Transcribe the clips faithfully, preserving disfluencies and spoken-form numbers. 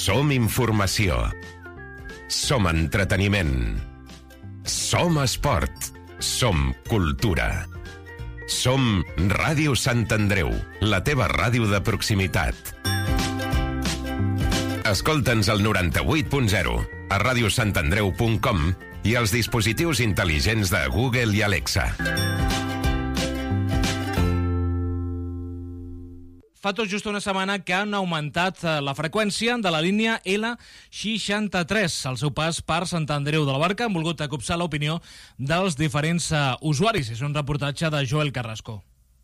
Som informació. Som entreteniment. Som esport. Som cultura. Som Ràdio Sant Andreu, la teva ràdio de proximitat. Escolta'ns al noranta-vuit punt zero, a radiosantandreu punt com i als dispositius intel·ligents de Google i Alexa. Fa tot just una setmana que han augmentat la freqüència de la línia L seixanta-tres. Al seu pas per Sant Andreu de la Barca han volgut acopsar l'opinió dels diferents usuaris. És un reportatge de Joel Carrasco.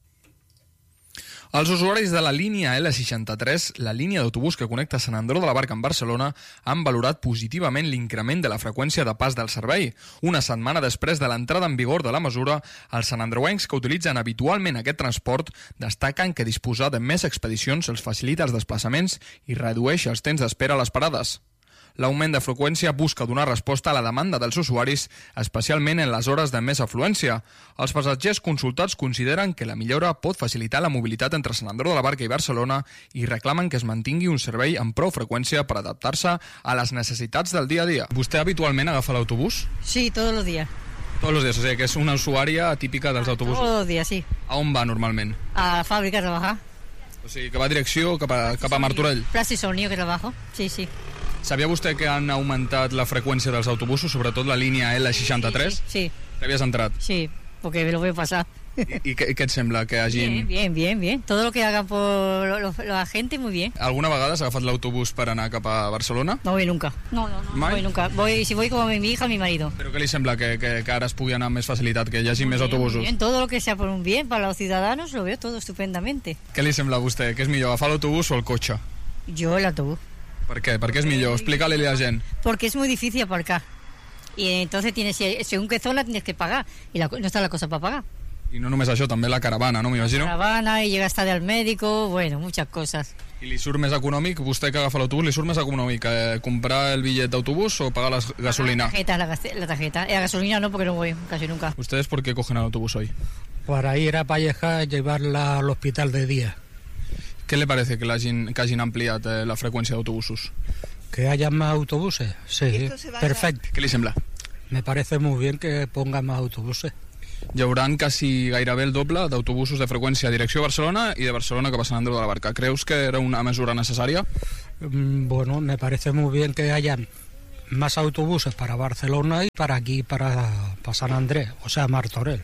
Els usuaris de la línia L seixanta-tres, la línia d'autobús que connecta Sant Andreu de la Barca amb Barcelona, han valorat positivament l'increment de la freqüència de pas del servei. Una setmana després de l'entrada en vigor de la mesura, els santandreuencs que utilitzen habitualment aquest transport destaquen que disposar de més expedicions els facilita els desplaçaments i redueix els temps d'espera a les parades. L'augment de freqüència busca donar resposta a la demanda dels usuaris, especialment en les hores de més afluència. Els passatgers consultats consideren que la millora pot facilitar la mobilitat entre Sant Andreu de la Barca i Barcelona i reclamen que es mantingui un servei amb prou freqüència per adaptar-se a les necessitats del dia a dia. ¿Vostè habitualment agafa l'autobús? Sí, todos los días. Todos los días, o sea que es una usuària típica dels autobusos. Todos los días, sí. A on va normalment? A la fábrica a trabajar. O sigui, que va direcció cap a, cap a Martorell. Plaza y Sonido que trabajo, sí, sí. Sabia vostè que han augmentat la freqüència dels autobusos, sobretot la línia L seixanta-tres? Sí, sí. T'havies entrat? Sí, porque me lo veo pasar. I, i, què, I què et sembla? Que hagin... Bien, bien, bien, bien. Todo lo que hagan por lo, lo, la gente, muy bien. Alguna vegada has agafat l'autobús per anar cap a Barcelona? No voy nunca. No, no, no, no voy nunca. Voy, si voy como mi hija, mi marido. Però què li sembla? Que, que, que ara es pugui anar amb més facilitat, que hi hagi muy més bien, autobusos? Muy bien, todo lo que sea por un bien para los ciudadanos, lo veo todo estupendamente. Què li sembla a vostè? Què és millor, agafar l'autobús o el cotxe? Yo el autobús. Per què? Per què és millor? Explica-li a la gent. Porque es muy difícil aparcar. Y entonces tienes, según qué zona tienes que pagar. Y la, no está la cosa para pagar. I no només això, també la caravana, no m'imagino? Caravana, y llega hasta del médico, bueno, muchas cosas. I li surt més econòmic, vostè que agafa l'autobús, li surt més econòmic eh, comprar el bitllet d'autobús o pagar la gasolina? La tarjeta, la, la tarjeta. La gasolina no, porque no voy casi nunca. ¿Ustedes por qué cogen el autobús hoy? Para ir a Palleja, llevarla al hospital de día. ¿Qué le parece que, hagin, que hagin ampliat eh, la freqüència d'autobusos? ¿Que haya más autobuses? Sí, perfecto. Què li sembla? Me parece muy bien que pongan más autobuses. Hi haurà quasi gairebé el doble d'autobusos de freqüència a direcció a Barcelona i de Barcelona cap a Sant Andreu de la Barca. ¿Creus que era una mesura necesaria? Mm, bueno, me parece muy bien que hayan más autobuses para Barcelona y para aquí, para, para Sant Andreu, o sea, Martorell.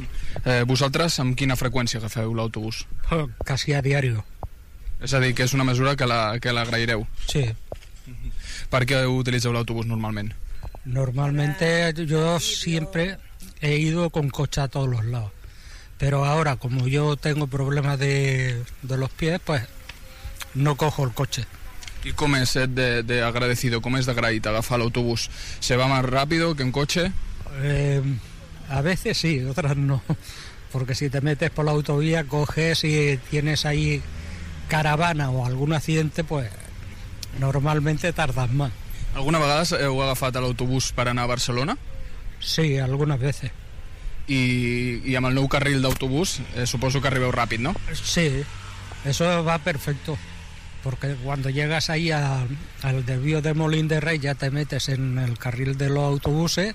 Eh, vosaltres amb quina freqüència agafeu l'autobús? Casi a diario. És a dir, que és una mesura que la, que l'agraireu? Sí. Per què utilitzeu l'autobús normalment? Normalmente yo siempre he ido con coche a todos los lados. Pero ahora, como yo tengo problemas de, de los pies, pues no cojo el coche. ¿Y com és de, de agradecido? Com és d'agraït agafar l'autobús? ¿Se va más rápido que en coche? Eh, a veces sí, otras no. Porque si te metes por la autovía, coges y tienes ahí caravana o algún accidente, pues normalmente tardas más. Alguna vegada heu agafat l'autobús per anar a Barcelona? Sí, algunas veces. I, i amb el nou carril d'autobús eh, suposo que arribeu ràpid, ¿no? Sí, eso va perfecto. Porque cuando llegas ahí a, al desvío de Molín de Rey ya te metes en el carril de los autobuses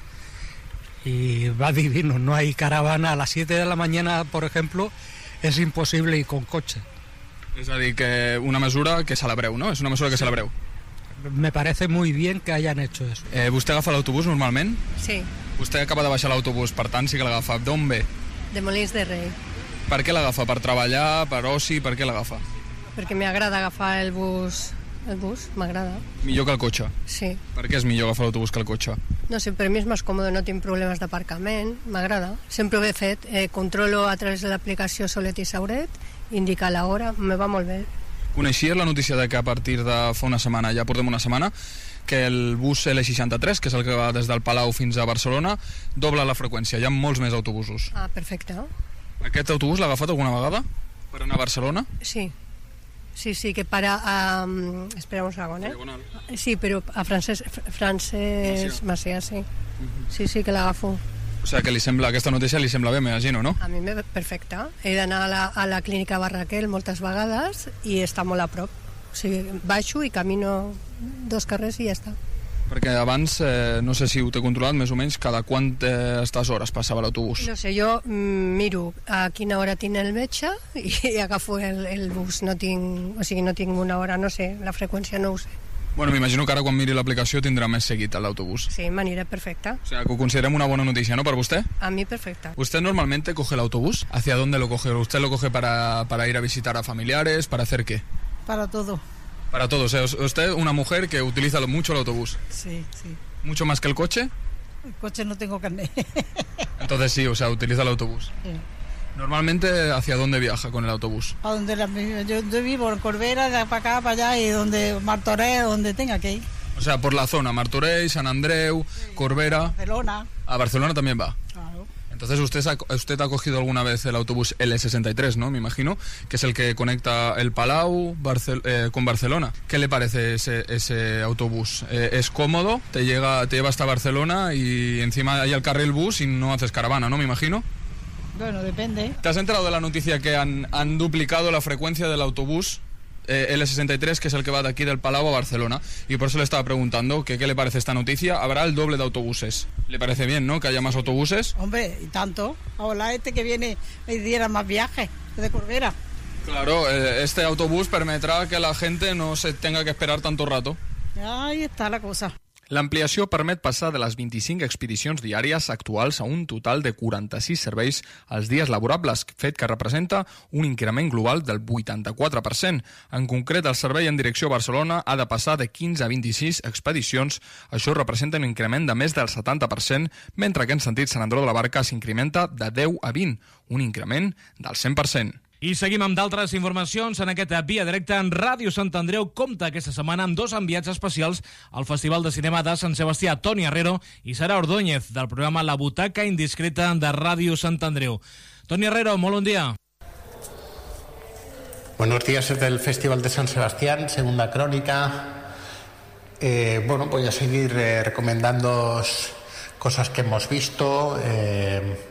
y va divino. No hay caravana a las siete de la mañana, por ejemplo, es imposible ir con coche. És a dir, que una mesura que celebreu, no? És una mesura que sí. celebreu. Me parece muy bien que hayan hecho eso. Eh, ¿Vostè agafa l'autobús normalment? Sí. Vostè acaba de baixar l'autobús, per tant sí que l'agafa. D'on ve? De Molins de Rei. Per què l'agafa? Per treballar, per oci, per què l'agafa? Perquè m'agrada agafar el bus. El bus, m'agrada. Millor que el cotxe? Sí. Per què és millor agafar l'autobús que el cotxe? No sé, per mi és més còmode, no tinc problemes d'aparcament, m'agrada. Sempre ho he fet, eh, controlo a través de l'aplicació Solet i Sauret, indica l'hora, me va molt bé. Coneixies la notícia de que a partir de fa una setmana, ja portem una setmana, que el bus L seixanta-tres, que és el que va des del Palau fins a Barcelona, dobla la freqüència, hi ha molts més autobusos. Ah, perfecte. Aquest autobús l'ha agafat alguna vegada per anar a Barcelona? Sí. Sí, sí, que para a... Um, espera un segon, eh? Sí, però a Francesc, Francesc Macià, sí. Uh-huh. Sí, sí, que l'agafo. O sigui que li sembla, aquesta notícia li sembla bé, m'imagino, no? A mi me perfecte. He d'anar a, la, a la clínica Barraquel moltes vegades i està molt a prop. O sigui, baixo i camino dos carrers i ja està. Perquè abans, eh, no sé si ho té controlat, més o menys, cada quantes hores passava l'autobús? No sé, jo mm, miro a quina hora tinc el metge i agafo el, el bus. No tinc, o sigui, no tinc una hora, no sé, la freqüència no ho sé. Bueno, m'imagino que ara quan miri l'aplicació tindrà més seguit l'autobús. Sí, m'anirà perfecta. O sea, que ho considerem una buena noticia, ¿no? ¿Para usted? A mí perfecta. ¿Usted normalmente coge el autobús? ¿Hacia dónde lo coge? ¿Usted lo coge para, para ir a visitar a familiares? ¿Para hacer qué? Para todo. Para todo. O sea, usted una mujer que utiliza mucho el autobús. Sí, sí. ¿Mucho más que el coche? El coche no tengo carnet. Entonces sí, o sea, utiliza el autobús. Sí. Normalmente, ¿hacia dónde viaja con el autobús? A donde la, yo, yo vivo en Corbera, de para acá, para allá, y donde Martorell, donde tenga que ir. O sea, por la zona, Martorell, Sant Andreu, sí. Corbera... Barcelona. A Barcelona también va. Claro. Entonces usted ha, usted ha cogido alguna vez el autobús L sesenta y tres, ¿no? Me imagino, que es el que conecta el Palau Barcel eh, con Barcelona. ¿Qué le parece ese, ese autobús? Eh, ¿Es cómodo? Te, llega, te lleva hasta Barcelona y encima hay el carril bus y no haces caravana, ¿no? Me imagino. Bueno, depende. ¿Te has enterado de la noticia que han, han duplicado la frecuencia del autobús eh, L sesenta y tres, que es el que va de aquí del Palau a Barcelona? Y por eso le estaba preguntando que qué le parece esta noticia. Habrá el doble de autobuses. ¿Le parece bien, no? Que haya más autobuses. Hombre, y tanto. Ahora este que viene me diera más viajes de Corbera. Claro, eh, este autobús permetrà que la gente no se tenga que esperar tanto rato. Ahí está la cosa. L'ampliació permet passar de les vint-i-cinc expedicions diàries actuals a un total de quaranta-sis serveis als dies laborables, fet que representa un increment global del vuitanta-quatre per cent. En concret, el servei en direcció a Barcelona ha de passar de quinze a vint-i-sis expedicions. Això representa un increment de més del setanta per cent, mentre que en sentit Sant Andreu de la Barca s'incrementa de deu a vint, un increment del cent per cent. I seguim amb d'altres informacions. En aquesta via directa, en Ràdio Sant Andreu compta aquesta setmana amb dos enviats especials al Festival de Cinema de Sant Sebastià, Toni Herrero i Sara Ordóñez, del programa La Butaca Indiscreta de Ràdio Sant Andreu. Toni Herrero, molt bon dia. Buenos días desde el Festival de San Sebastián, segunda crónica. Eh, bueno, voy a seguir eh, recomendando cosas que hemos visto. Eh,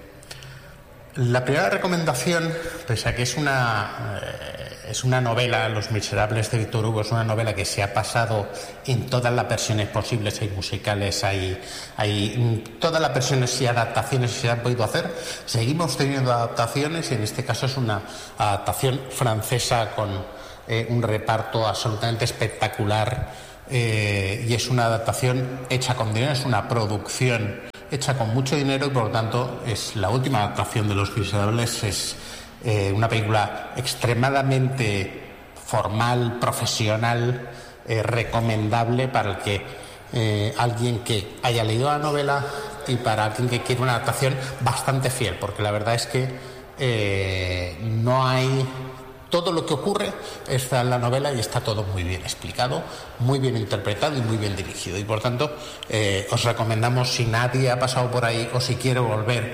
La primera recomendación, pese a que es una, eh, es una novela, Los Miserables de Víctor Hugo, es una novela que se ha pasado en todas las versiones posibles, hay musicales, hay, hay todas las versiones y adaptaciones que se han podido hacer. Seguimos teniendo adaptaciones y en este caso es una adaptación francesa con eh, un reparto absolutamente espectacular eh, y es una adaptación hecha con dinero, es una producción hecha con mucho dinero y por lo tanto es la última adaptación de Los Miserables. Es eh, una película extremadamente formal, profesional, eh, recomendable para el que eh, alguien que haya leído la novela y para alguien que quiere una adaptación bastante fiel, porque la verdad es que eh, no hay... Todo lo que ocurre está en la novela y está todo muy bien explicado, muy bien interpretado y muy bien dirigido. Y por tanto, eh, os recomendamos, si nadie ha pasado por ahí o si quiere volver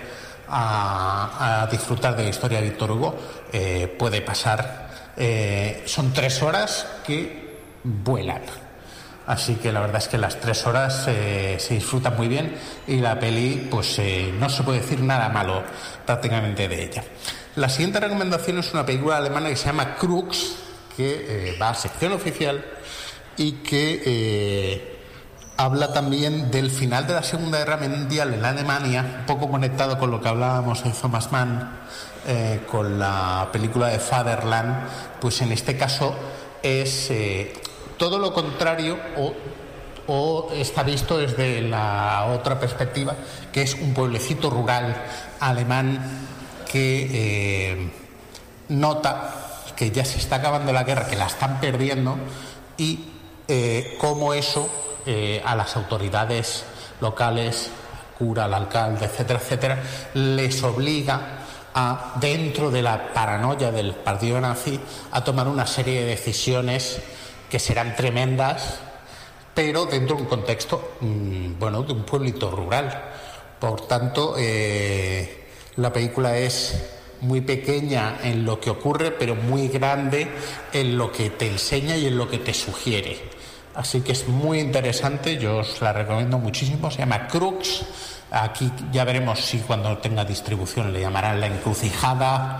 a, a disfrutar de la historia de Víctor Hugo, eh, puede pasar. Eh, son tres horas que vuelan. Así que la verdad es que las tres horas eh, se disfrutan muy bien y la peli, pues eh, no se puede decir nada malo prácticamente de ella. La siguiente recomendación es una película alemana que se llama Crux, que eh, va a sección oficial y que eh, habla también del final de la Segunda Guerra Mundial en la Alemania, un poco conectado con lo que hablábamos de Thomas Mann, eh, con la película de Fatherland. Pues en este caso es eh, todo lo contrario o, o está visto desde la otra perspectiva, que es un pueblecito rural alemán que eh, nota que ya se está acabando la guerra, que la están perdiendo y eh, cómo eso eh, a las autoridades locales, cura, al alcalde, etcétera, etcétera, les obliga a, dentro de la paranoia del partido nazi, a tomar una serie de decisiones que serán tremendas, pero dentro de un contexto, mmm, bueno, de un pueblito rural. Por tanto, eh, la película es muy pequeña en lo que ocurre, pero muy grande en lo que te enseña y en lo que te sugiere. Así que es muy interesante, yo os la recomiendo muchísimo. Se llama Crux. Aquí ya veremos si cuando tenga distribución le llamarán La Encrucijada,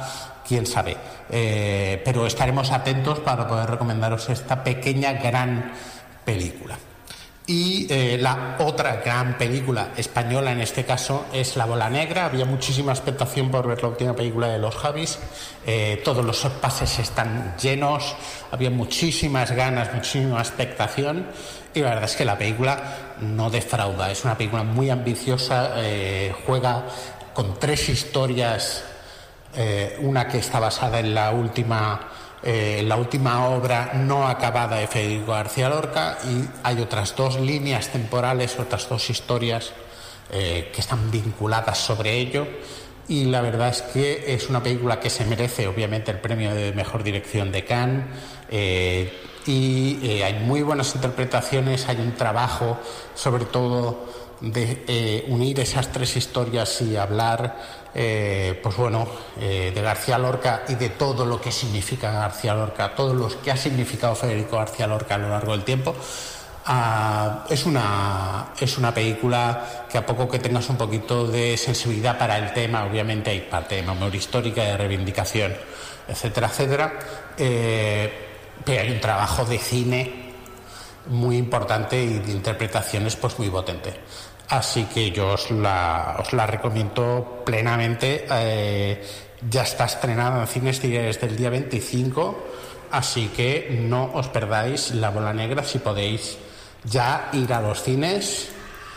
quién sabe. Eh, pero estaremos atentos para poder recomendaros esta pequeña gran película. Y eh, la otra gran película española en este caso es La Bola Negra. Había muchísima expectación por ver la última película de los Javis. Eh, todos los pases están llenos, había muchísimas ganas, muchísima expectación, y la verdad es que la película no defrauda. Es una película muy ambiciosa, eh, juega con tres historias, eh, una que está basada en la última Eh, la última obra no acabada de Federico García Lorca, y hay otras dos líneas temporales, otras dos historias eh, que están vinculadas sobre ello, y la verdad es que es una película que se merece obviamente el premio de Mejor Dirección de Cannes, eh, y eh, hay muy buenas interpretaciones, hay un trabajo sobre todo de eh, unir esas tres historias y hablar eh, pues bueno eh, de García Lorca y de todo lo que significa García Lorca, todo lo que ha significado Federico García Lorca a lo largo del tiempo. Ah, es una es una película que, a poco que tengas un poquito de sensibilidad para el tema, obviamente hay parte de memoria histórica, de reivindicación, etcétera, etcétera, eh, pero hay un trabajo de cine muy importante y de interpretaciones pues muy potente. Así que yo os la, os la recomiendo plenamente. Eh, ya está estrenada en cines desde el día veinticinco, así que no os perdáis La Bola Negra si podéis ya ir a los cines.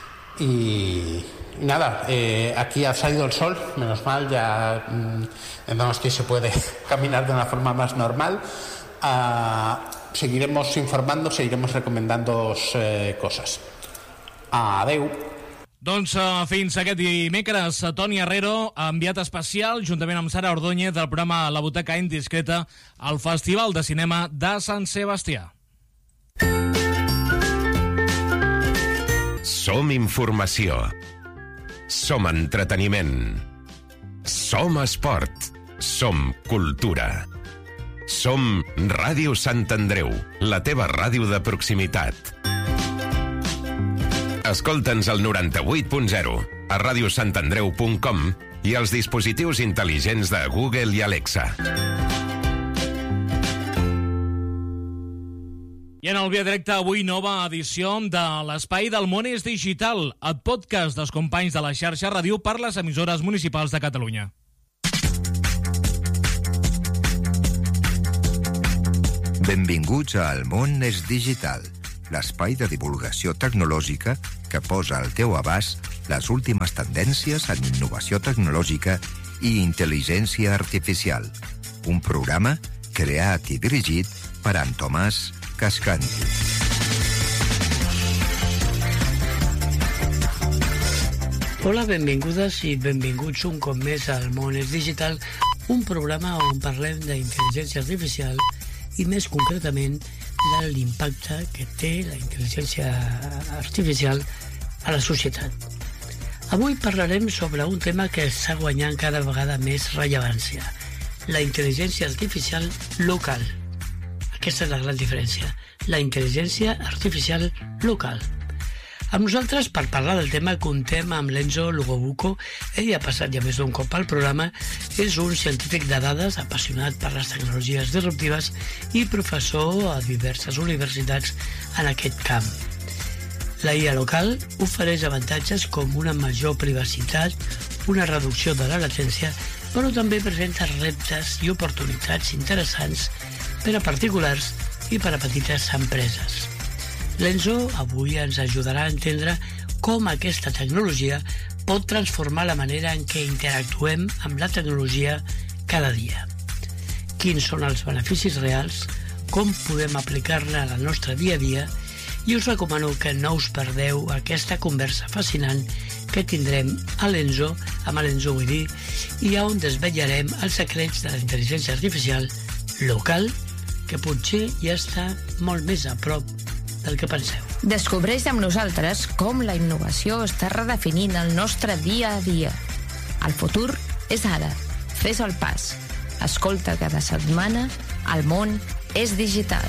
Y, y nada, eh, aquí ha salido el sol, menos mal, ya mmm, en Donosti se puede caminar de una forma más normal. Uh, seguiremos informando, seguiremos recomendando eh, coses. Adeu. Doncs uh, fins aquest dimecres, Toni Herrero, enviat especial, juntament amb Sara Ordóñez, del programa La Butaca Indiscreta, al Festival de Cinema de Sant Sebastià. Som informació. Som entreteniment. Som esport. Som cultura. Som Ràdio Sant Andreu, la teva ràdio de proximitat. Escolta'ns al noranta-vuit punt zero, a radio sant andreu punt com i als dispositius intel·ligents de Google i Alexa. I en el Via Directa avui nova edició de l'Espai del Món és Digital, el podcast dels companys de la xarxa ràdio per les emissores municipals de Catalunya. Benvinguts a El Món és Digital, l'espai de divulgació tecnològica que posa al teu abast les últimes tendències en innovació tecnològica i intel·ligència artificial. Un programa creat i dirigit per en Tomàs Cascanti. Hola, benvingudes i benvinguts un cop més al Món és Digital, un programa on parlem d'intel·ligència artificial i més concretament de l'impacte que té la intel·ligència artificial a la societat. Avui parlarem sobre un tema que està guanyant cada vegada més rellevància, la intel·ligència artificial local. Aquesta és la gran diferència, la intel·ligència artificial local. Amb nosaltres, per parlar del tema, contem amb l'Enzo Lugobuco. Ell ha passat ja més d'un cop al programa. És un científic de dades, apassionat per les tecnologies disruptives i professor a diverses universitats en aquest camp. La I A local ofereix avantatges com una major privacitat, una reducció de la latència, però també presenta reptes i oportunitats interessants per a particulars i per a petites empreses. L'Enzo avui ens ajudarà a entendre com aquesta tecnologia pot transformar la manera en què interactuem amb la tecnologia cada dia. Quins són els beneficis reals, com podem aplicar-la a la nostra dia a dia, i us recomano que no us perdeu aquesta conversa fascinant que tindrem a l'Enzo, amb l'Enzo vull dir, i on desvetllarem els secrets de la intel·ligència artificial local, que potser ja està molt més a prop del que penseu. Descobreix amb nosaltres com la innovació està redefinint el nostre dia a dia. El futur és ara. Fes el pas. Escolta cada setmana El Món és Digital.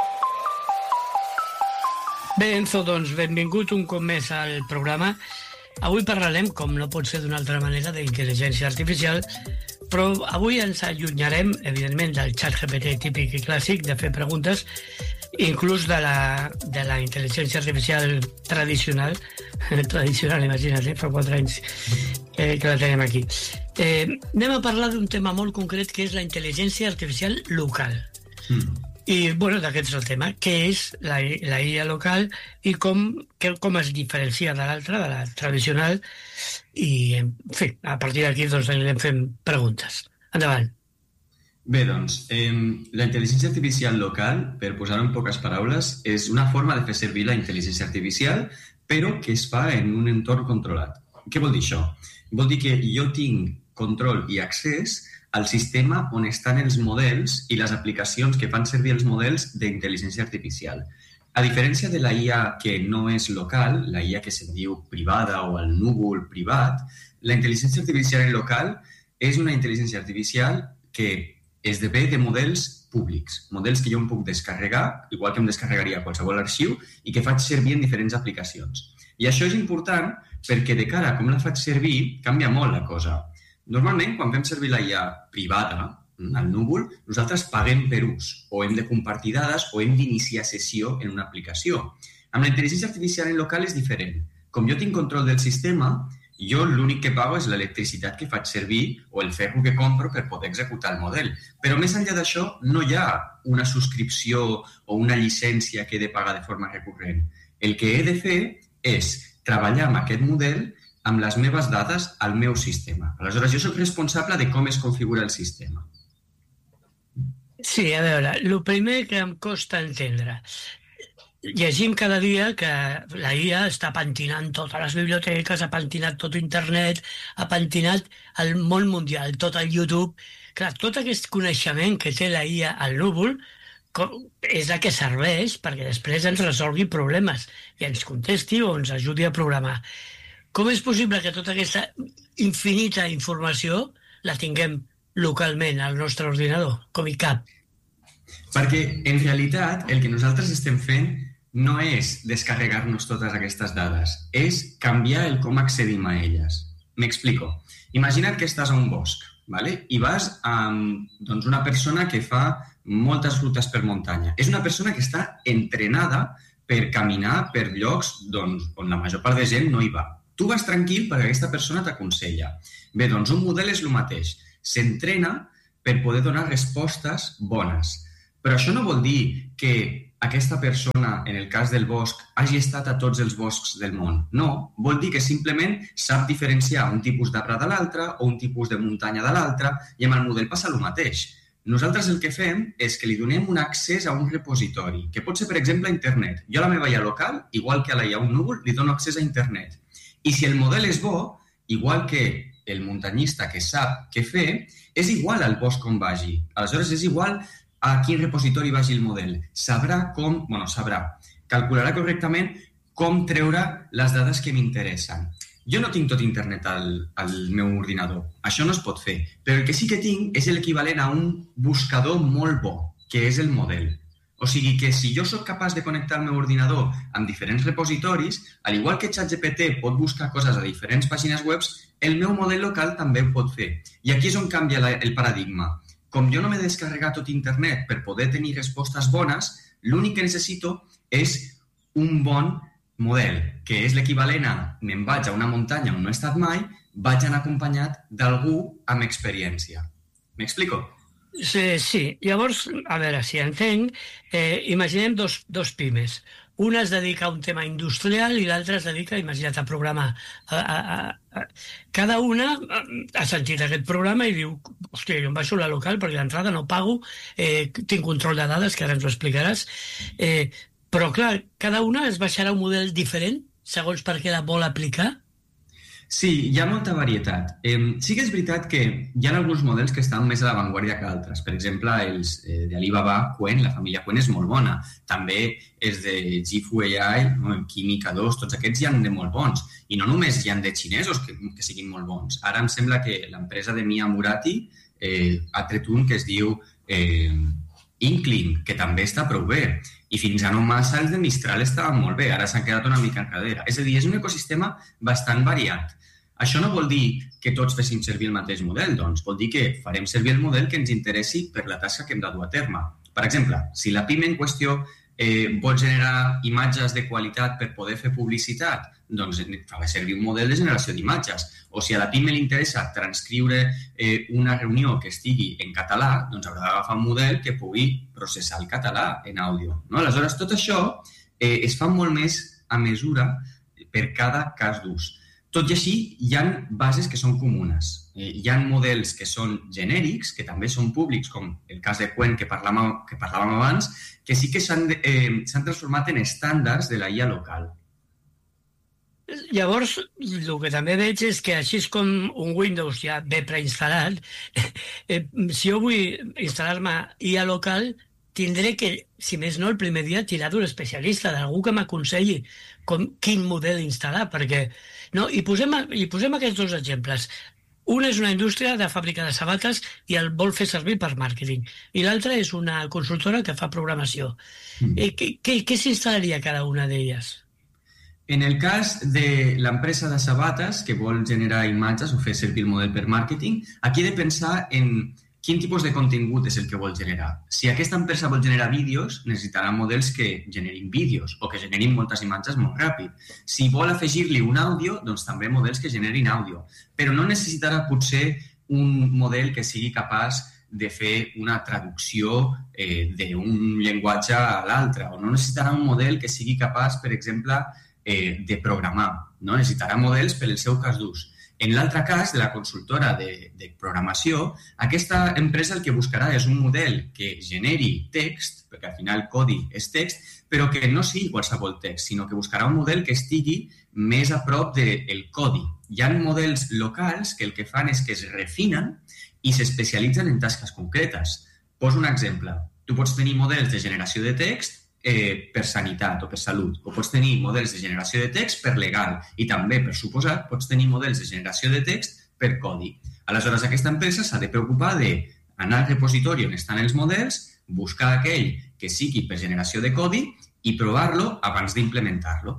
Bé, Enzo, doncs benvingut un cop més al programa. Avui parlarem, com no pot ser d'una altra manera, d'intel·ligència artificial, però avui ens allunyarem, evidentment, del xat G P T típic i clàssic, de fer preguntes, inclús de la, de la intel·ligència artificial tradicional, tradicional, imagina't, eh? Fa quatre anys eh, que la tenim aquí. Eh, anem a parlar d'un tema molt concret, que és la intel·ligència artificial local. Mm. I, bueno, d'aquest és el tema. Què és la, la I A local i com, que, com es diferencia de l'altra, de la tradicional, i, en fi, a partir d'aquí doncs, anirem fent preguntes. Endavant. Bé, doncs, eh, la intel·ligència artificial local, per posar-ho en poques paraules, és una forma de fer servir la intel·ligència artificial, però que es fa en un entorn controlat. Què vol dir això? Vol dir que jo tinc control i accés al sistema on estan els models i les aplicacions que fan servir els models d'intel·ligència artificial. A diferència de la I A que no és local, la I A que se'n diu privada o el núvol privat, la intel·ligència artificial local és una intel·ligència artificial que esdevé de models públics, models que jo em puc descarregar, igual que em descarregaria qualsevol arxiu, i que faig servir en diferents aplicacions. I això és important perquè de cara a com la faig servir canvia molt la cosa. Normalment, quan fem servir la I A privada, al núvol, nosaltres paguem per ús, o hem de compartir dades, o hem d'iniciar sessió en una aplicació. Amb la intel·ligència artificial en local és diferent. Com jo tinc control del sistema, jo l'únic que pago és l'electricitat que faig servir o el ferro que compro per poder executar el model. Però més enllà d'això, no hi ha una subscripció o una llicència que he de pagar de forma recurrent. El que he de fer és treballar amb aquest model amb les meves dades al meu sistema. Aleshores, jo soc responsable de com es configura el sistema. Sí, a veure, el primer que em costa entendre. Llegim cada dia que la I A està pentinant totes les biblioteques, ha pentinat tot internet, ha pentinat el món mundial, tot el YouTube. Clar, tot aquest coneixement que té la I A al núvol és el que serveix perquè després ens resolgui problemes i ens contesti o ens ajudi a programar. Com és possible que tota aquesta infinita informació la tinguem localment al nostre ordinador, com hi cap? Perquè, en realitat, el que nosaltres estem fent no és descarregar-nos totes aquestes dades, és canviar el com accedim a elles. M'explico. Imagina't que estàs a un bosc, ¿vale? I vas amb doncs, una persona que fa moltes rutes per muntanya. És una persona que està entrenada per caminar per llocs doncs, on la major part de gent no hi va. Tu vas tranquil perquè aquesta persona t'aconsella. Bé, doncs un model és el mateix. S'entrena per poder donar respostes bones. Però això no vol dir que aquesta persona, en el cas del bosc, hagi estat a tots els boscs del món. No, vol dir que simplement sap diferenciar un tipus d'arbre de l'altre o un tipus de muntanya de l'altre i amb el model passa el mateix. Nosaltres el que fem és que li donem un accés a un repositori, que pot ser, per exemple, a internet. Jo a la meva I A local, igual que a la I A un núvol, li dono accés a internet. I si el model és bo, igual que el muntanyista que sap què fer, és igual al bosc on vagi. Aleshores, és igual a quin repositori vagi el model. Sabrà com, bueno, sabrà, calcularà correctament com treure les dades que m'interessen. Jo no tinc tot internet al, al meu ordinador. Això no es pot fer. Però el que sí que tinc és l'equivalent a un buscador molt bo, que és el model. O sigui que si jo sóc capaç de connectar el meu ordinador amb diferents repositoris, al igual que ChatGPT pot buscar coses a diferents pàgines web, el meu model local també ho pot fer. I aquí és on canvia la, el paradigma. Com jo no m'he de descarregar tot internet per poder tenir respostes bones, l'únic que necessito és un bon model, que és l'equivalent a me'n vaig a una muntanya on no he estat mai, vaig anar acompanyat d'algú amb experiència. M'explico? Sí, sí. Llavors, a veure, si entenc, eh, imaginem dos, dos pimes. Una es dedica a un tema industrial i l'altra es dedica, imagina't, a programar. A, a, a, cada una ha sentit aquest programa i diu, hòstia, jo em baixo la local perquè d'entrada no pago, eh, tinc control de dades, que ara ens ho explicaràs, eh, però clar, cada una es baixarà un model diferent segons per què la vol aplicar? Sí, hi ha molta varietat. Eh, sí que és veritat que hi ha alguns models que estan més a l'avantguàrdia que altres. Per exemple, els eh, d'Alibaba, Qwen, la família Qwen és molt bona. També els de Jifu A I, no, Química dos, tots aquests hi ha de molt bons. I no només hi ha de xinesos que, que siguin molt bons. Ara em sembla que l'empresa de Mia Murati eh, ha tret un que es diu eh, Inkling, que també està prou bé. I fins a no massa els de Mistral estaven molt bé, ara s'han quedat una mica enrere. És a dir, és un ecosistema bastant variat. Això no vol dir que tots féssim servir el mateix model, doncs vol dir que farem servir el model que ens interessi per la tasca que hem de dur a terme. Per exemple, si la PIME en qüestió eh, vol generar imatges de qualitat per poder fer publicitat, doncs fa servir un model de generació d'imatges. O si a la PIME li interessa transcriure eh, una reunió que estigui en català, doncs haurà d'agafar un model que pugui processar el català en àudio. No? Aleshores, tot això eh, es fa molt més a mesura per cada cas d'ús. Tot i així, hi ha bases que són comunes. Eh, hi ha models que són genèrics, que també són públics, com el cas de Qwen que parlàvem, que parlàvem abans, que sí que s'han eh, s'han transformat en estàndards de la I A local. Llavors, el que també veig és que així com un Windows ja ve preinstal·lat, eh, si jo vull instal·lar-me I A local, tindré que, si més no, el primer dia tirar d'un especialista, d'algú que m'aconselli com, quin model instal·lar, perquè... No? I, posem, I posem aquests dos exemples. Una és una indústria de fàbrica de sabates i el vol fer servir per màrqueting. I l'altra és una consultora que fa programació. Mm. Eh, què què, què s'instal·laria cada una d'elles? En el cas de l'empresa de sabates que vol generar imatges o fer servir el model per màrqueting, aquí he de pensar en quin tipus de contingut és el que vol generar. Si aquesta empresa vol generar vídeos, necessitarà models que generin vídeos o que generin moltes imatges molt ràpid. Si vol afegir-li un àudio, doncs també models que generin àudio. Però no necessitarà potser un model que sigui capaç de fer una traducció eh, d'un llenguatge a l'altre, o no necessitarà un model que sigui capaç, per exemple, eh, de programar. No? Necessitarà models per al seu cas d'ús. En l'altre cas, de la consultora de, de programació, aquesta empresa el que buscarà és un model que generi text, perquè al final codi és text, però que no sigui qualsevol text, sinó que buscarà un model que estigui més a prop del codi. Hi ha models locals que el que fan és que es refinen i s'especialitzen en tasques concretes. Poso un exemple. Tu pots tenir models de generació de text Eh, per sanitat o per salut, o pots tenir models de generació de text per legal i també, per suposat, pots tenir models de generació de text per codi. Aleshores, aquesta empresa s'ha de preocupar d'anar al repositori on estan els models, buscar aquell que sigui per generació de codi i provar-lo abans d'implementar-lo.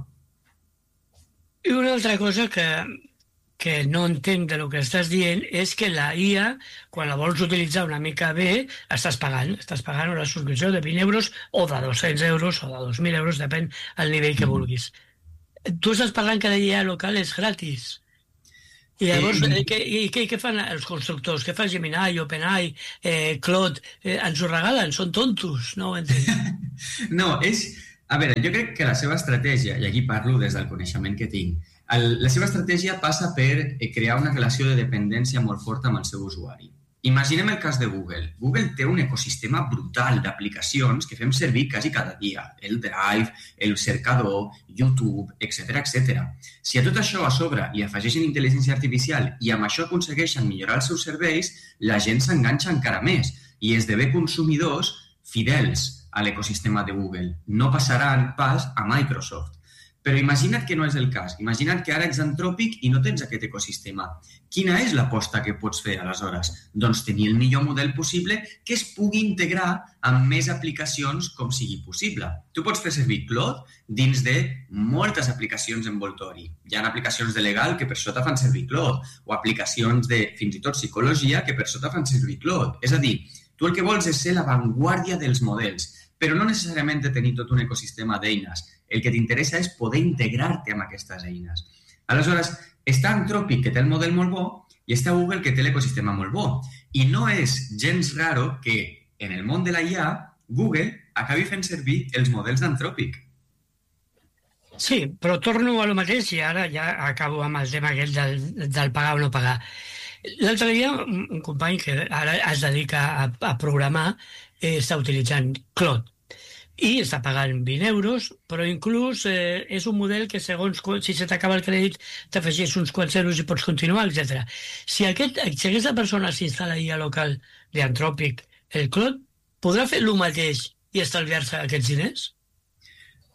I una altra cosa que, que no entenc de lo que estàs dient és que la I A, quan la vols utilitzar una mica bé, estàs pagant. Estàs pagant una subscripció de vint euros o de dos-cents euros o de dos mil euros, depèn del nivell que vulguis. Tu estàs parlant que la I A local és gratis. I llavors, eh, què, i què, què fan els constructors? Què fa Gemini, OpenAI, eh, Claude? Eh, ens ho regalen? Són tontos? No ho entenc. No, és... A veure, jo crec que la seva estratègia, i aquí parlo des del coneixement que tinc, el, la seva estratègia passa per crear una relació de dependència molt forta amb el seu usuari. Imaginem el cas de Google. Google té un ecosistema brutal d'aplicacions que fem servir quasi cada dia. El Drive, el cercador, YouTube, etcètera, etcètera. Si a tot això a sobre li afegeixen intel·ligència artificial i amb això aconsegueixen millorar els seus serveis, la gent s'enganxa encara més i esdevé consumidors fidels a l'ecosistema de Google. No passaran pas a Microsoft. Però imagina't que no és el cas. Imagina't que ara ets Anthropic i no tens aquest ecosistema. Quina és l'aposta que pots fer, aleshores? Doncs tenir el millor model possible que es pugui integrar amb més aplicacions com sigui possible. Tu pots fer servir Claude dins de moltes aplicacions envoltori. Hi ha aplicacions de legal que per sota fan servir Claude, o aplicacions de, fins i tot, psicologia que per sota fan servir Claude. És a dir, tu el que vols és ser l'avantguàrdia dels models, però no necessàriament de tenir tot un ecosistema d'eines. El que t'interessa és poder integrar-te amb aquestes eines. Aleshores, està Anthropic, que té el model molt bo, i està Google, que té l'ecosistema molt bo. I no és gens raro que en el món de la I A, Google acabi fent servir els models d'Anthropic. Sí, però torno a lo mateix i ara ja acabo amb el tema aquest del, del pagar o no pagar. L'altre dia, un company que ara es dedica a, a programar eh, està utilitzant Claude i està pagant vint euros, però inclús eh, és un model que segons si se t'acaba el crèdit t'afegeix uns quants euros i pots continuar, etcètera. Si, aquest, si aquesta persona s'instal·la I A local d'Anthropic, el Claude, podrà fer el mateix i estalviar-se aquests diners?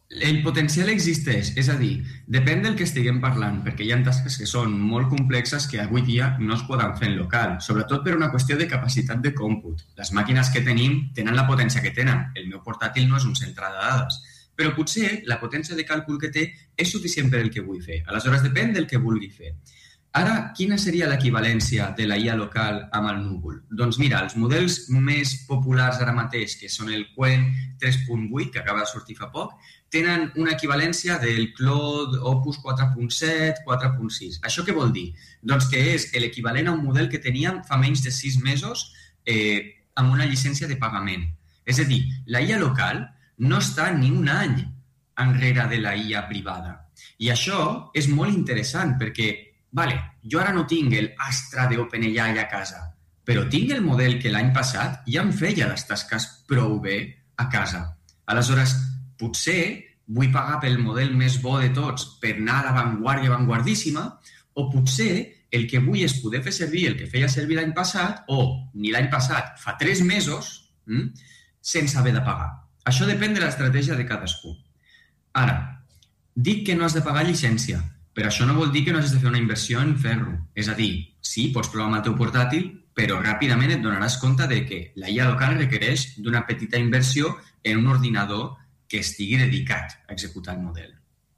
El potencial existeix, és a dir, depèn del que estiguem parlant, perquè hi ha tasques que són molt complexes que avui dia no es poden fer en local, sobretot per una qüestió de capacitat de còmput. Les màquines que tenim tenen la potència que tenen. El meu portàtil no és un centre de dades, però potser la potència de càlcul que té és suficient per el que vull fer. Aleshores, depèn del que vulgui fer. Ara, quina seria l'equivalència de la I A local amb el núvol? Doncs mira, els models més populars ara mateix, que són el Qwen tres punt vuit, que acaba de sortir fa poc, tenen una equivalència del Claude Opus quatre punt set, quatre punt sis. Això què vol dir? Doncs que és l'equivalent a un model que teníem fa menys de sis mesos eh, amb una llicència de pagament. És a dir, la I A local no està ni un any enrere de la I A privada. I això és molt interessant perquè vale, jo ara no tinc el Astra d'OpenAI a casa, però tinc el model que l'any passat ja em feia les tasques prou bé a casa. Aleshores, potser vull pagar pel model més bo de tots per anar a l'avantguàrdia avantguardíssima, o potser el que vull és poder fer servir el que feia servir l'any passat, o ni l'any passat, fa tres mesos, hm, sense haver de pagar. Això depèn de l'estratègia de cadascú. Ara, dic que no has de pagar llicència, però això no vol dir que no has de fer una inversió en ferro. És a dir, sí, pots provar amb el teu portàtil, però ràpidament et donaràs compte de que la I A local requereix d'una petita inversió en un ordinador que estigui dedicat a executar el model.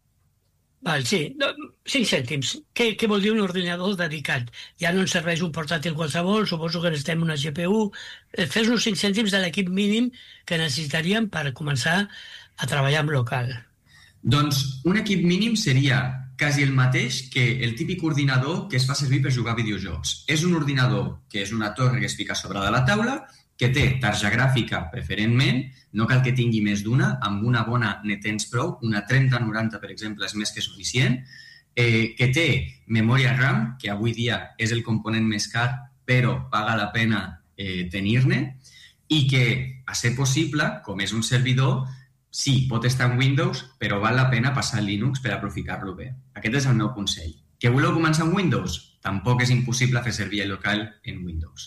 Val, sí, cinc cèntims. Què, què vol dir un ordinador dedicat? Ja no ens serveix un portàtil qualsevol, suposo que necessitem una G P U. Fes-nos cinc cèntims de l'equip mínim que necessitaríem per començar a treballar en local. Doncs un equip mínim seria quasi el mateix que el típic ordinador que es fa servir per jugar a videojocs. És un ordinador que és una torre que es fica sobre de la taula, que té tarja gràfica preferentment, no cal que tingui més d'una, amb una bona ne tens prou, una trenta noranta, per exemple, és més que suficient, eh, que té memòria RAM, que avui dia és el component més car, però paga la pena eh, tenir-ne, i que, a ser possible, com és un servidor, sí, pot estar en Windows, però val la pena passar a Linux per aprofitar-lo bé. Aquest és el meu consell. Que voleu començar en Windows? Tampoc és impossible fer servir el local en Windows.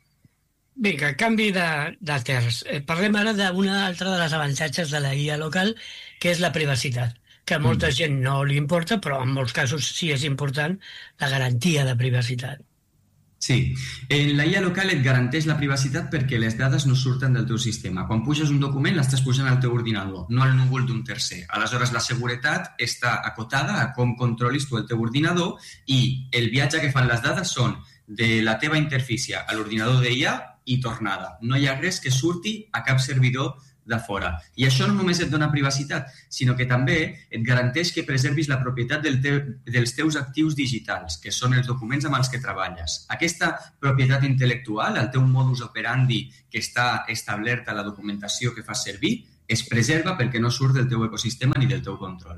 Vinga, canvi de, de terç. Eh, parlem ara d'una altra de les avantatges de la I A local, que és la privacitat, que a molta mm. gent no li importa, però en molts casos sí és important la garantia de privacitat. Sí, en la I A local et garanteix la privacitat perquè les dades no surten del teu sistema. Quan puges un document l'estàs pujant al teu ordinador, no al núvol d'un tercer. Aleshores, la seguretat està acotada a com controlis tu el teu ordinador i el viatge que fan les dades són de la teva interfície a l'ordinador d'I A i tornada. No hi ha res que surti a cap servidor de fora. I això no només et dona privacitat, sinó que també et garanteix que preservis la propietat del teu, dels teus actius digitals, que són els documents amb els que treballes. Aquesta propietat intel·lectual, el teu modus operandi que està establert a la documentació que fas servir, es preserva perquè no surt del teu ecosistema ni del teu control.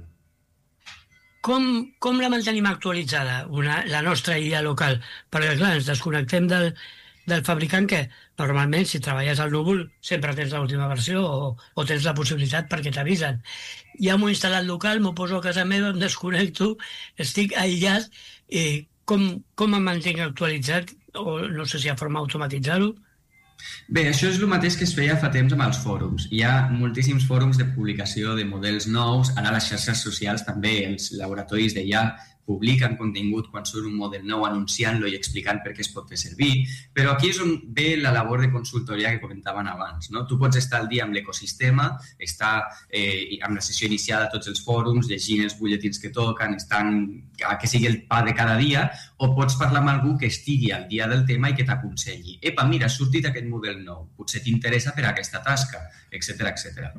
Com, com la mantenim actualitzada, una, la nostra I A local? Perquè, clar, ens desconnectem del, del fabricant que, normalment, si treballes al núvol, sempre tens l'última versió o, o tens la possibilitat perquè t'avisen. Ja m'ho he instal·lat local, m'ho poso a casa meva, em desconnecto, estic aïllat, i com, com em mantinc actualitzat? O no sé si hi ha forma d'automatitzar-ho. Bé, això és el mateix que es feia fa temps amb els fòrums. Hi ha moltíssims fòrums de publicació de models nous, ara les xarxes socials també, els laboratoris d'I A publiquen contingut quan surt un model nou anunciant-lo i explicant per què es pot fer servir, però aquí és on ve la labor de consultoria que comentaven abans, no? Tu pots estar al dia amb l'ecosistema, estar eh, amb la sessió iniciada a tots els fòrums, llegint els butlletins que toquen, estan a que sigui el pa de cada dia, o pots parlar amb algú que estigui al dia del tema i que t'aconselli. Epa, mira, ha sortit aquest model nou, potser t'interessa per a aquesta tasca, etcètera, etcètera.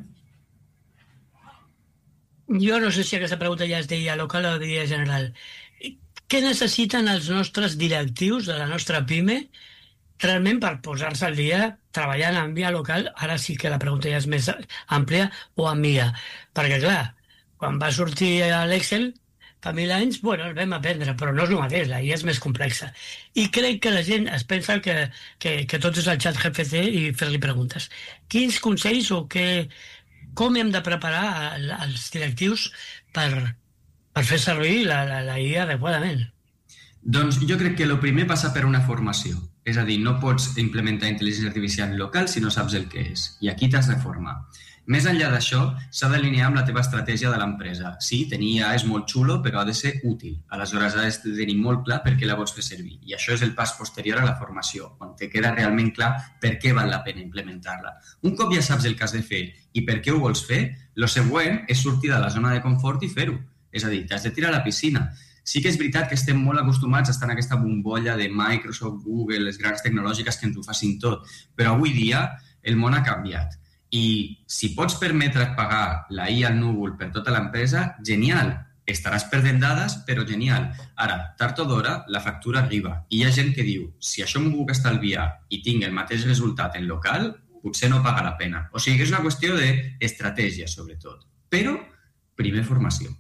Jo no sé si aquesta pregunta ja es deia local o deia general. Què necessiten els nostres directius de la nostra PIME realment per posar-se al dia treballant amb I A local? Ara sí que la pregunta ja és més àmplia, o amb I A. Perquè, clar, quan va sortir l'Excel fa mil anys, bueno, el vam aprendre, però no és el mateix, la I A és més complexa. I crec que la gent es pensa que, que, que tot és el xat G P T i fer-li preguntes. Quins consells o què... Com hem de preparar els directius per, per fer servir la, la, la I A adequadament? Doncs jo crec que el primer passa per una formació. És a dir, no pots implementar intel·ligència artificial local si no saps el que és. I aquí t'has de formar. Més enllà d'això, s'ha d'alinear amb la teva estratègia de l'empresa. Sí, tenir I A és molt xulo, però ha de ser útil. Aleshores, has de tenir molt clar per què la vols fer servir. I això és el pas posterior a la formació, on te queda realment clar per què val la pena implementar-la. Un cop ja saps el que has de fer i per què ho vols fer, el següent és sortir de la zona de confort i fer-ho. És a dir, t'has de tirar a la piscina. Sí que és veritat que estem molt acostumats a estar en aquesta bombolla de Microsoft, Google, les grans tecnològiques que ens ho facin tot, però avui dia el món ha canviat. I si pots permetre't pagar la I A al núvol per tota l'empresa, genial. Estaràs perdent dades, però genial. Ara, tard o d'hora, la factura arriba. I hi ha gent que diu, si això m'ho puc estalviar i tinc el mateix resultat en local, potser no paga la pena. O sigui que és una qüestió d'estratègia, sobretot. Però, primer formació.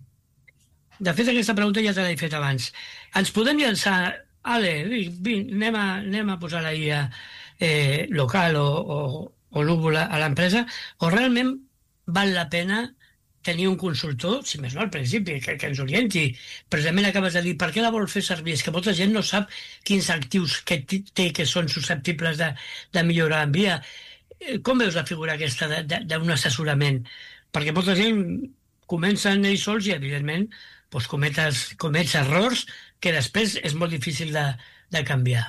De fet, aquesta pregunta ja te l'he fet abans. Ens podem llançar, ale, anem a, anem a posar la I A eh, local o, o o núvol a l'empresa, o realment val la pena tenir un consultor, si més no al principi, que, que ens orienti. Precisament acabes de dir, per què la vol fer servir? És que molta gent no sap quins actius que té que són susceptibles de, de millorar en via. Com veus la figura aquesta d'un assessorament? Perquè molta gent comencen ells sols i, evidentment, doncs cometes, comets errors que després és molt difícil de, de canviar.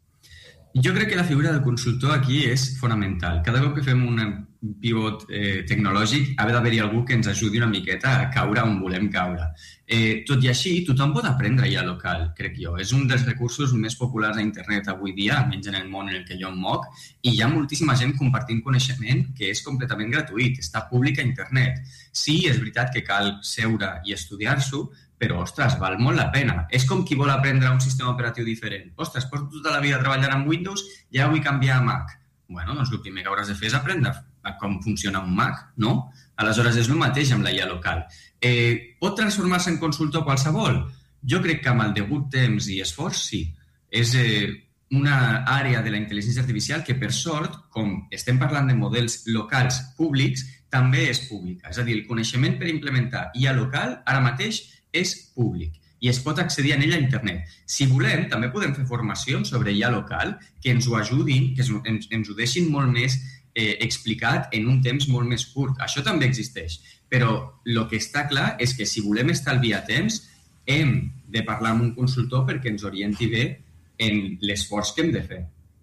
Jo crec que la figura del consultor aquí és fonamental. Cada cop que fem un pivot eh, tecnològic ha d'haver-hi algú que ens ajudi una miqueta a caure on volem caure. Eh, tot i així, tothom pot aprendre I A local, crec jo. És un dels recursos més populars a internet avui dia, almenys en el món en el que jo em moc, i hi ha moltíssima gent compartint coneixement que és completament gratuït, està públic a internet. Sí, és veritat que cal seure i estudiar-s'ho, però, ostres, val molt la pena. És com qui vol aprendre un sistema operatiu diferent. Ostres, porto tota la vida treballant amb Windows i ara vull canviar a Mac. Bueno, doncs el primer que hauràs de fer és aprendre com funciona un Mac, no? Aleshores, és el mateix amb la I A local. Eh, pot transformar-se en consultor qualsevol? Jo crec que amb el degut temps i esforç, sí. És eh, una àrea de la intel·ligència artificial que, per sort, com estem parlant de models locals públics, també és pública. És a dir, el coneixement per implementar I A local ara mateix és públic i es pot accedir a ella a internet. Si volem, també podem fer formacions sobre I A local que ens ho ajudin, que ens, ens ho deixin molt més eh, explicat en un temps molt més curt. Això també existeix. Però el que està clar és que si volem estalviar temps, hem de parlar amb un consultor perquè ens orienti bé en l'esforç que hem de fer.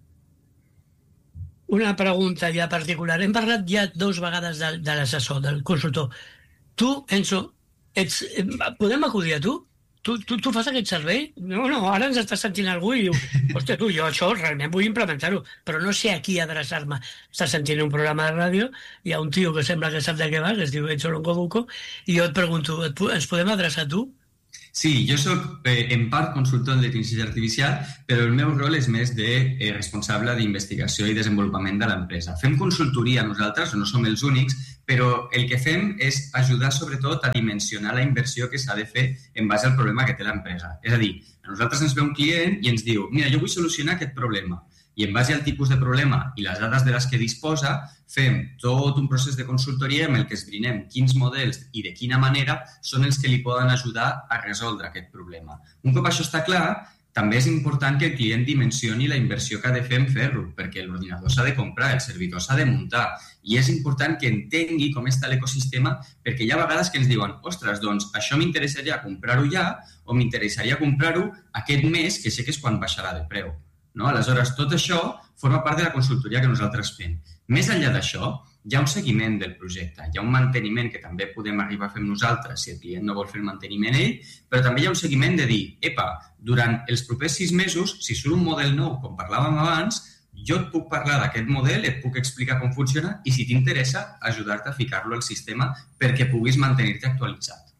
Una pregunta ja particular. Hem parlat ja dues vegades de, de l'assessor, del consultor. Tu, Enzo, ets, podem acudir a tu? Tu, tu, tu fas aquest servei? No, no, ara ens està sentint algú i diu, hòstia, tu, jo això realment vull implementar-ho, però no sé a qui adreçar-me. Estàs sentint un programa de ràdio, hi ha un tio que sembla que sap de què va, que es diu Enzo Longobuco, i jo et pregunto, et, ens podem adreçar a tu? Sí, jo soc eh, en part consultor de intel·ligència artificial, però el meu rol és més de eh, responsable d'investigació i desenvolupament de l'empresa. Fem consultoria nosaltres, no som els únics, però el que fem és ajudar sobretot a dimensionar la inversió que s'ha de fer en base al problema que té l'empresa. És a dir, a nosaltres ens ve un client i ens diu, mira, jo vull solucionar aquest problema. I en base al tipus de problema i les dades de les que disposa, fem tot un procés de consultoria en el que esbrinem quins models i de quina manera són els que li poden ajudar a resoldre aquest problema. Un cop això està clar, també és important que el client dimensioni la inversió que ha de fer en fer-ho, perquè l'ordinador s'ha de comprar, el servidor s'ha de muntar, i és important que entengui com està l'ecosistema, perquè hi ha vegades que ens diuen, ostres, doncs això m'interessaria comprar-ho ja o m'interessaria comprar-ho aquest mes, que sé que és quan baixarà de preu. No? Aleshores, tot això forma part de la consultoria que nosaltres fem. Més enllà d'això, hi ha un seguiment del projecte, hi ha un manteniment que també podem arribar a fer nosaltres si el client no vol fer el manteniment ell, però també hi ha un seguiment de dir, epa, durant els propers sis mesos, si surt un model nou, com parlàvem abans, jo et puc parlar d'aquest model, et puc explicar com funciona i si t'interessa, ajudar-te a ficar-lo al sistema perquè puguis mantenir-te actualitzat.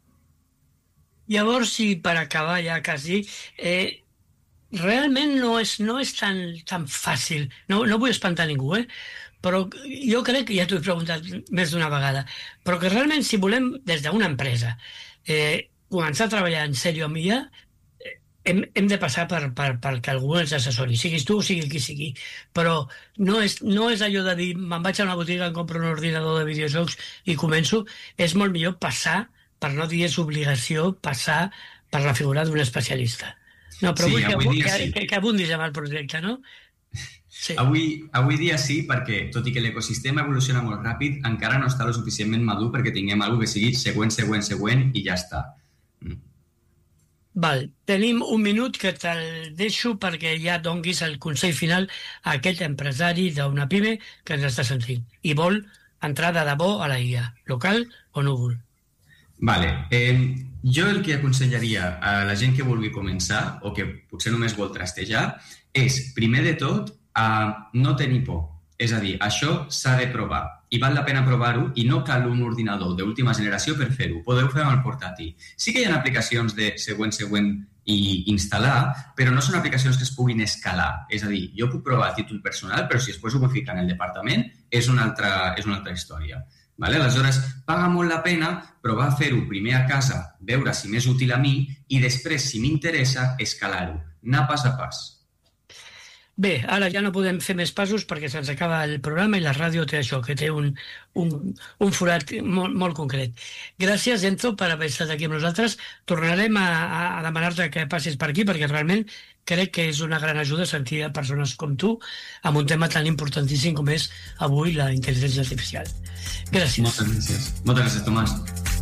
Llavors, si per acabar ja quasi, eh, realment no és, no és tan, tan fàcil, no, no vull espantar ningú, eh? Però jo crec que ja t'ho he preguntat més d'una vegada, però que realment si volem des d'una empresa eh, començar a treballar en sèrio amb I A, eh, hem, hem de passar per, per, per que algú ens assessori, siguis tu o sigui qui sigui, però no és, no és allò de dir me'n vaig a una botiga, em compro un ordinador de videojocs i començo, és molt millor passar, per no dir és obligació, passar per la figura d'un especialista. No, però sí, vull que, avui dia que, sí. que, que abundis amb el projecte, no? Sí. Avui, avui dia sí, perquè tot i que l'ecosistema evoluciona molt ràpid, encara no està lo suficientment madur perquè tinguem alguna que sigui següent, següent, següent i ja està. Mm. Val, tenim un minut que te'l deixo perquè ja donguis el consell final a aquest empresari d'una pime que ens està sentint i vol entrar de debò a la I A, local o núvol. Vale, eh, jo el que aconsellaria a la gent que vulgui començar o que potser només vol trastejar és, primer de tot, a no tenir por. És a dir, això s'ha de provar i val la pena provar-ho i no cal un ordinador d'última generació per fer-ho. Podeu fer amb el portàtil. Sí que hi ha aplicacions de següent, següent i instal·lar, però no són aplicacions que es puguin escalar. És a dir, jo puc provar a títol personal, però si després ho vull ficar en el departament és una altra, és una altra història. Vale? Aleshores, paga molt la pena provar a fer-ho primer a casa, veure si m'és útil a mi i després, si m'interessa, escalar-ho. Anar pas a pas. Bé, ara ja no podem fer més passos perquè se'ns acaba el programa i la ràdio té això, que té un, un, un forat molt, molt concret. Gràcies, Enzo, per haver estat aquí amb nosaltres. Tornarem a, a demanar-te que passis per aquí perquè realment crec que és una gran ajuda sentir a persones com tu amb un tema tan importantíssim com és avui la intel·ligència artificial. Gràcies. Moltes gràcies. Moltes gràcies, Tomàs.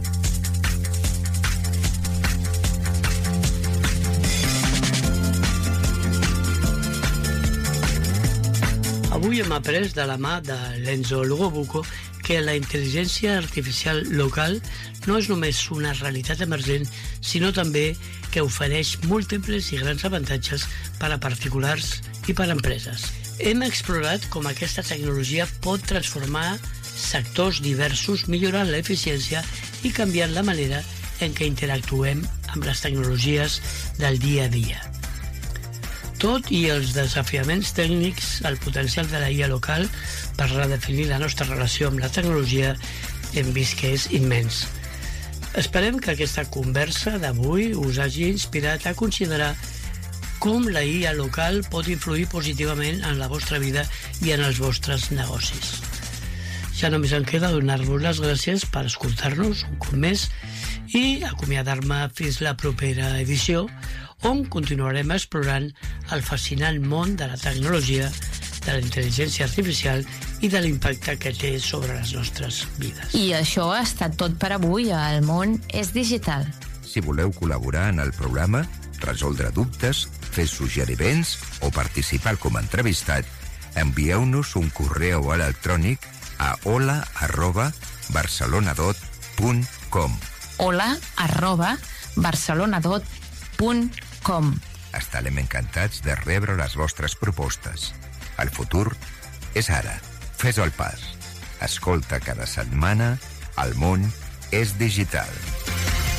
Avui hem après de la mà de l'Enzo Logobuco que la intel·ligència artificial local no és només una realitat emergent, sinó també que ofereix múltiples i grans avantatges per a particulars i per a empreses. Hem explorat com aquesta tecnologia pot transformar sectors diversos, millorant l'eficiència i canviant la manera en què interactuem amb les tecnologies del dia a dia. Tot i els desafiaments tècnics, el potencial de la I A local per redefinir la nostra relació amb la tecnologia hem vist que és immens. Esperem que aquesta conversa d'avui us hagi inspirat a considerar com la I A local pot influir positivament en la vostra vida i en els vostres negocis. Ja només em queda donar-vos les gràcies per escoltar-nos un cop més i acomiadar-me fins la propera edició, on continuarem explorant el fascinant món de la tecnologia, de la intel·ligència artificial i de l'impacte que té sobre les nostres vides. I això ha estat tot per avui a El món és digital. Si voleu col·laborar en el programa, resoldre dubtes, fer suggeriments o participar com a entrevistat, envieu-nos un correu electrònic a hola arroba barcelonadot punt com. hola arroba barcelonadot punt com. Estarem encantats de rebre les vostres propostes. El futur és ara. Fes el pas. Escolta cada setmana El món és digital.